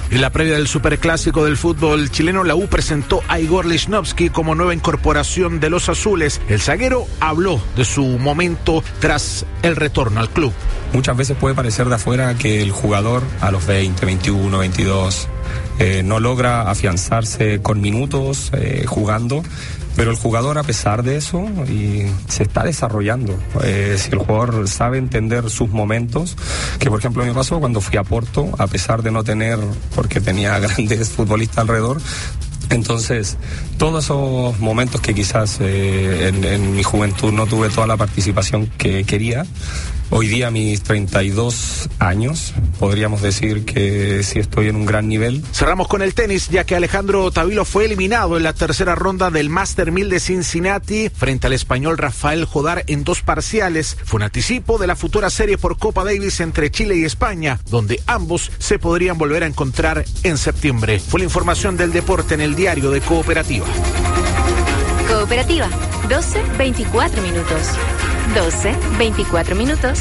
En la previa del superclásico del fútbol chileno, la U presentó a Igor Lichnowsky como nueva incorporación de los azules. El zaguero habló de su momento tras el retorno al club. Muchas veces puede parecer de afuera que el jugador a los 20, 21, 22 no logra afianzarse con minutos jugando, pero el jugador, a pesar de eso, se está desarrollando. Si el jugador sabe entender sus momentos, que por ejemplo me pasó cuando fui a Porto, a pesar de no tener, porque tenía grandes futbolistas alrededor, entonces todos esos momentos que quizás en mi juventud no tuve toda la participación que quería, hoy día a mis 32 años podríamos decir que sí estoy en un gran nivel. Cerramos con el tenis, ya que Alejandro Tavilo fue eliminado en la tercera ronda del Master 1000 de Cincinnati frente al español Rafael Jodar en 2 parciales. Fue un anticipo de la futura serie por Copa Davis entre Chile y España, donde ambos se podrían volver a encontrar en septiembre. Fue la información del deporte en el diario de Cooperativa. Cooperativa, 12:24 minutos. 12:24 minutos.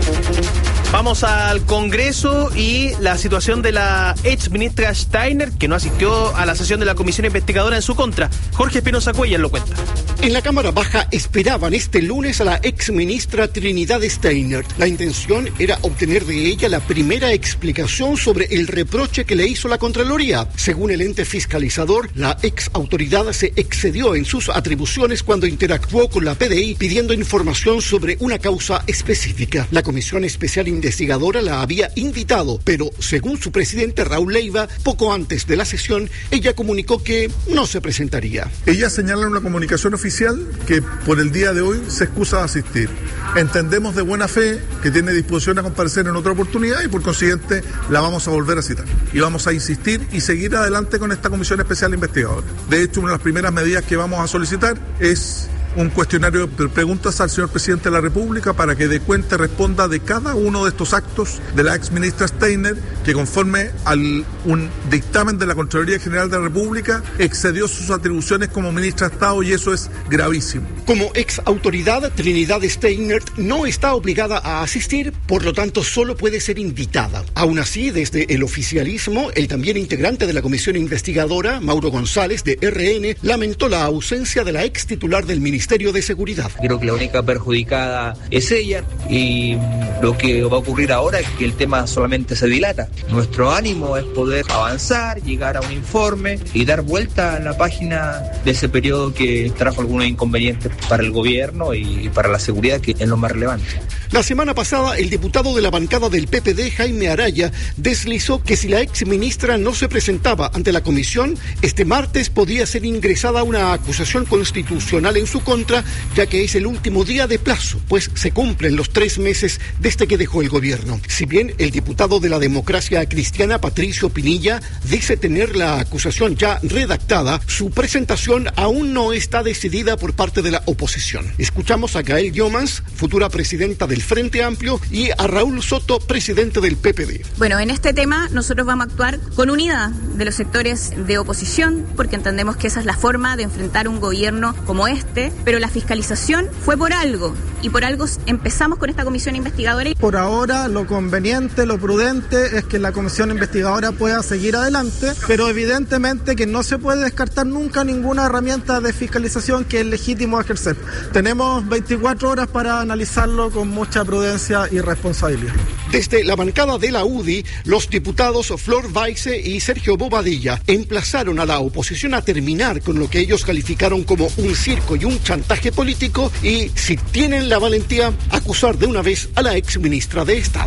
Vamos al Congreso y la situación de la ex ministra Steiner, que no asistió a la sesión de la comisión investigadora en su contra. Jorge Espinosa Cuellar lo cuenta. En la Cámara Baja esperaban este lunes a la ex ministra Trinidad Steiner. La intención era obtener de ella la primera explicación sobre el reproche que le hizo la Contraloría. Según el ente fiscalizador, la ex autoridad se excedió en sus atribuciones cuando interactuó con la PDI pidiendo información sobre una causa específica. La Comisión Especial Investigadora la había invitado, pero según su presidente Raúl Leiva, poco antes de la sesión, ella comunicó que no se presentaría. Ella señala en una comunicación oficial que por el día de hoy se excusa de asistir. Entendemos de buena fe que tiene disposición a comparecer en otra oportunidad y por consiguiente la vamos a volver a citar. Y vamos a insistir y seguir adelante con esta Comisión Especial Investigadora. De hecho, una de las primeras medidas que vamos a solicitar es un cuestionario de preguntas al señor presidente de la República para que dé cuenta y responda de cada uno de estos actos de la ex ministra Steiner, que conforme a un dictamen de la Contraloría General de la República excedió sus atribuciones como ministra de Estado, y eso es gravísimo. Como ex autoridad, Trinidad Steiner no está obligada a asistir, por lo tanto solo puede ser invitada. Aún así, desde el oficialismo, el también integrante de la comisión investigadora, Mauro González, de RN, lamentó la ausencia de la ex titular del Ministerio de Seguridad. Creo que la única perjudicada es ella, y lo que va a ocurrir ahora es que el tema solamente se dilata. Nuestro ánimo es poder avanzar, llegar a un informe y dar vuelta a la página de ese periodo que trajo algunos inconvenientes para el gobierno y para la seguridad, que es lo más relevante. La semana pasada, el diputado de la bancada del PPD, Jaime Araya, deslizó que si la ex ministra no se presentaba ante la comisión, este martes podía ser ingresada una acusación constitucional en su contra, ya que es el último día de plazo, pues se cumplen los 3 meses desde que dejó el gobierno. Si bien el diputado de la Democracia Cristiana, Patricio Pinilla, dice tener la acusación ya redactada, su presentación aún no está decidida por parte de la oposición. Escuchamos a Gael Yomans, futura presidenta del Frente Amplio, y a Raúl Soto, presidente del PPD. Bueno, en este tema nosotros vamos a actuar con unidad de los sectores de oposición, porque entendemos que esa es la forma de enfrentar un gobierno como este, pero la fiscalización fue por algo, y por algo empezamos con esta comisión investigadora. Por ahora, lo conveniente, lo prudente es que la comisión investigadora pueda seguir adelante, pero evidentemente que no se puede descartar nunca ninguna herramienta de fiscalización que es legítimo ejercer. Tenemos 24 horas para analizarlo con mucha prudencia y responsabilidad. Desde la bancada de la UDI, los diputados Flor Weisse y Sergio Bobadilla emplazaron a la oposición a terminar con lo que ellos calificaron como un circo y un chantaje político, y, si tienen la valentía, acusar de una vez a la ex ministra de Estado.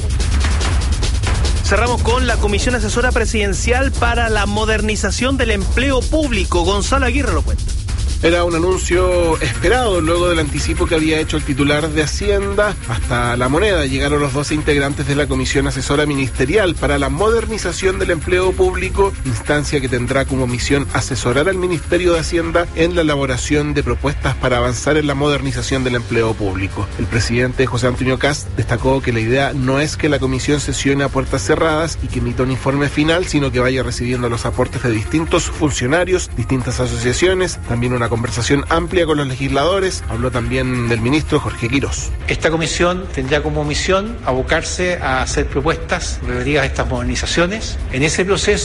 Cerramos con la Comisión Asesora Presidencial para la Modernización del Empleo Público. Gonzalo Aguirre lo cuenta. Era un anuncio esperado luego del anticipo que había hecho el titular de Hacienda. Hasta La Moneda llegaron los 12 integrantes de la Comisión Asesora Ministerial para la Modernización del Empleo Público, instancia que tendrá como misión asesorar al Ministerio de Hacienda en la elaboración de propuestas para avanzar en la modernización del empleo público. El presidente José Antonio Kast destacó que la idea no es que la comisión sesione a puertas cerradas y que emita un informe final, sino que vaya recibiendo los aportes de distintos funcionarios, distintas asociaciones, también una conversación amplia con los legisladores. Habló también del ministro Jorge Quirós. Esta comisión tendrá como misión abocarse a hacer propuestas relativas a estas modernizaciones. En ese proceso